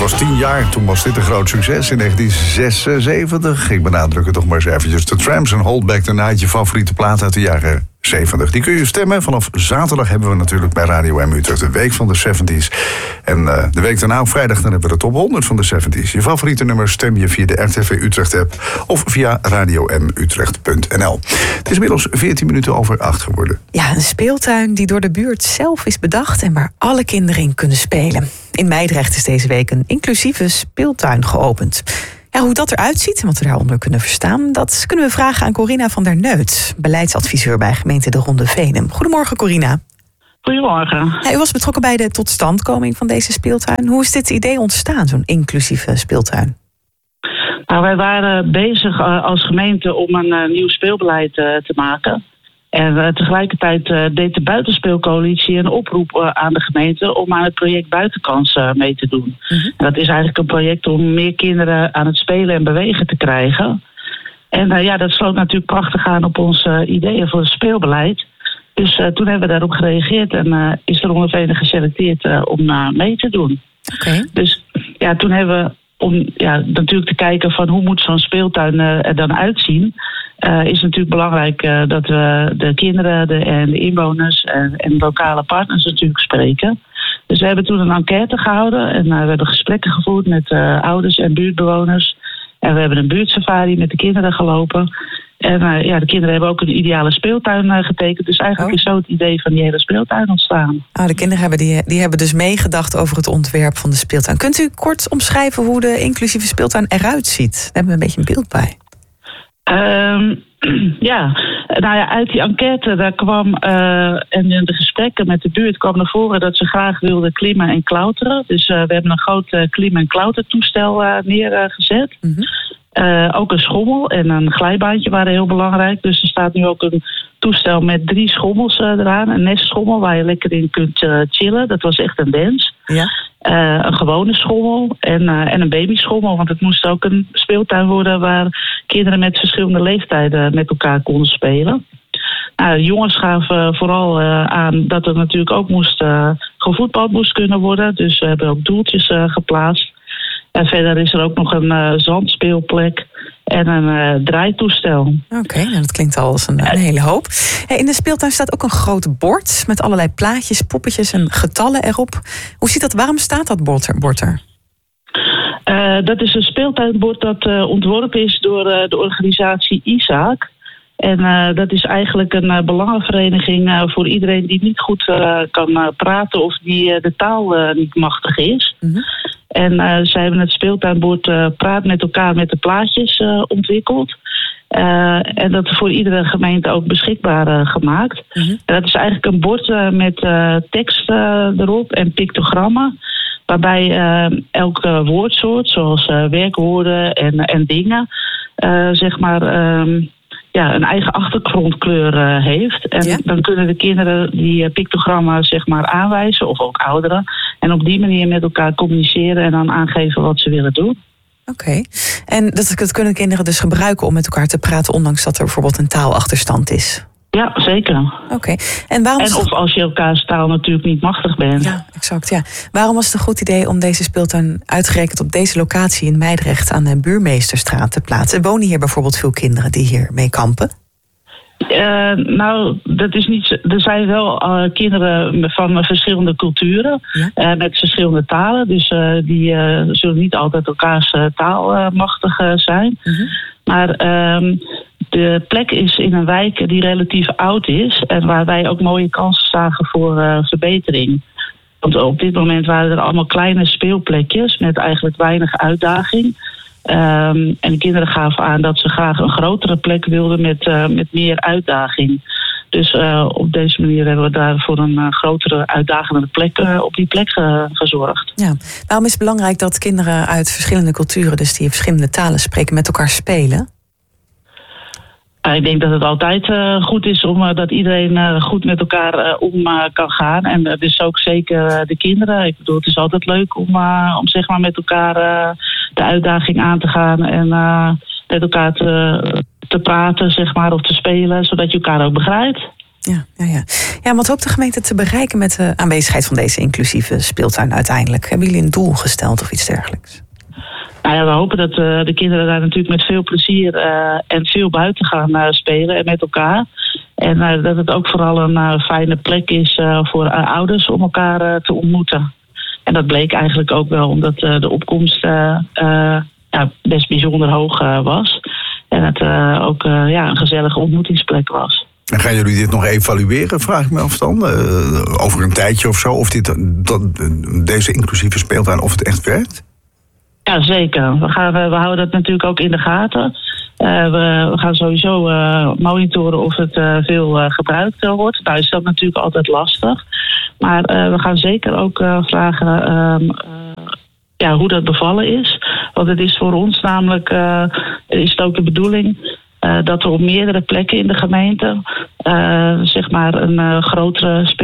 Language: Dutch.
was 10 jaar, toen was dit een groot succes in 1976. Ik benadruk het toch maar eens eventjes. The Tramps en Hold Back the Night, je favoriete plaat uit de jaren 70. Die kun je stemmen. Vanaf zaterdag hebben we natuurlijk bij Radio M Utrecht de week van de 70s. En de week daarna op vrijdag dan hebben we de top 100 van de 70s. Je favoriete nummer stem je via de RTV Utrecht app of via radiomutrecht.nl. Het is inmiddels 14 minuten over 8 geworden. Ja, een speeltuin die door de buurt zelf is bedacht en waar alle kinderen in kunnen spelen. In Meidrecht is deze week een inclusieve speeltuin geopend. Ja, hoe dat eruit ziet en wat we daaronder kunnen verstaan, dat kunnen we vragen aan Corina van der Neut, beleidsadviseur bij gemeente De Ronde Veenum. Goedemorgen, Corina. Goedemorgen. Ja, u was betrokken bij de totstandkoming van deze speeltuin. Hoe is dit idee ontstaan, zo'n inclusieve speeltuin? Nou, wij waren bezig als gemeente om een nieuw speelbeleid te maken. En tegelijkertijd deed de Buitenspeelcoalitie een oproep aan de gemeente om aan het project Buitenkans mee te doen. En dat is eigenlijk een project om meer kinderen aan het spelen en bewegen te krijgen. En dat sloot natuurlijk prachtig aan op onze ideeën voor het speelbeleid. Dus toen hebben we daarop gereageerd en is de Ronde Veenum geselecteerd om mee te doen. Okay. Dus ja, toen hebben we, om natuurlijk te kijken van hoe moet zo'n speeltuin er dan uitzien, is natuurlijk belangrijk dat we de kinderen en de inwoners en lokale partners natuurlijk spreken. Dus we hebben toen een enquête gehouden en we hebben gesprekken gevoerd met ouders en buurtbewoners. En we hebben een buurtsafari met de kinderen gelopen. En de kinderen hebben ook een ideale speeltuin getekend. Dus eigenlijk is zo het idee van die hele speeltuin ontstaan. De kinderen die hebben dus meegedacht over het ontwerp van de speeltuin. Kunt u kort omschrijven hoe de inclusieve speeltuin eruit ziet? Daar hebben we een beetje een beeld bij. Uit die enquête daar kwam en in de gesprekken met de buurt kwam naar voren dat ze graag wilden klimmen en klauteren. Dus we hebben een groot klim- en klautertoestel neergezet. Ook een schommel en een glijbaantje waren heel belangrijk. Dus er staat nu ook een toestel met 3 schommels eraan. Een nestschommel waar je lekker in kunt chillen. Dat was echt een wens. Ja. Een gewone schommel en een babyschommel. Want het moest ook een speeltuin worden waar kinderen met verschillende leeftijden met elkaar konden spelen. De jongens gaven vooral aan dat er natuurlijk ook gevoetbald moest kunnen worden. Dus we hebben ook doeltjes geplaatst. En verder is er ook nog een zandspeelplek en een draaitoestel. Oké, dat klinkt al als een hele hoop. In de speeltuin staat ook een groot bord met allerlei plaatjes, poppetjes en getallen erop. Hoe ziet dat? Waarom staat dat bord er? Dat is een speeltuinbord dat ontworpen is door de organisatie ISAAK. En dat is eigenlijk een belangenvereniging voor iedereen die niet goed kan praten of die de taal niet machtig is. En zij hebben het speeltuinbord Praat met elkaar met de plaatjes ontwikkeld. En dat voor iedere gemeente ook beschikbaar gemaakt. En dat is eigenlijk een bord met tekst erop en pictogrammen. Waarbij elk woordsoort, zoals werkwoorden en dingen, een eigen achtergrondkleur heeft. En dan kunnen de kinderen die pictogrammen aanwijzen, of ook ouderen. En op die manier met elkaar communiceren en dan aangeven wat ze willen doen. Oké. En dat kunnen kinderen dus gebruiken om met elkaar te praten, ondanks dat er bijvoorbeeld een taalachterstand is? Ja, zeker. Oké. En of als je elkaars taal natuurlijk niet machtig bent. Ja, exact. Ja. Waarom was het een goed idee om deze speeltuin uitgerekend op deze locatie in Meidrecht aan de Buurmeesterstraat te plaatsen? Wonen hier bijvoorbeeld veel kinderen die hier mee kampen? Dat is niet. Er zijn wel kinderen van verschillende culturen, met verschillende talen. Dus die zullen niet altijd elkaars taal machtig zijn. Maar de plek is in een wijk die relatief oud is en waar wij ook mooie kansen zagen voor verbetering. Want op dit moment waren er allemaal kleine speelplekjes met eigenlijk weinig uitdaging. En de kinderen gaven aan dat ze graag een grotere plek wilden met meer uitdaging. Dus op deze manier hebben we daar voor een grotere uitdagende plek op die plek gezorgd. Ja. Waarom is het belangrijk dat kinderen uit verschillende culturen, dus die verschillende talen spreken, met elkaar spelen? Ik denk dat het altijd goed is dat iedereen goed met elkaar om kan gaan. En dat is ook zeker de kinderen. Ik bedoel, het is altijd leuk om met elkaar de uitdaging aan te gaan en met elkaar te praten, of te spelen, zodat je elkaar ook begrijpt. Ja, wat hoopt de gemeente te bereiken met de aanwezigheid van deze inclusieve speeltuin uiteindelijk? Hebben jullie een doel gesteld of iets dergelijks? Nou ja, we hopen dat de kinderen daar natuurlijk met veel plezier en veel buiten gaan spelen en met elkaar. En dat het ook vooral een fijne plek is voor ouders om elkaar te ontmoeten. En dat bleek eigenlijk ook wel omdat de opkomst best bijzonder hoog was. En het ook een gezellige ontmoetingsplek was. En gaan jullie dit nog evalueren, vraag ik me af dan? Over een tijdje of zo, of deze inclusieve speeltuin, of het echt werkt? Ja, zeker. We houden dat natuurlijk ook in de gaten. We gaan sowieso monitoren of het veel gebruikt wordt. Nou is dat natuurlijk altijd lastig. Maar we gaan zeker ook vragen hoe dat bevallen is. Want het is voor ons namelijk is het ook de bedoeling dat we op meerdere plekken in de gemeente een grotere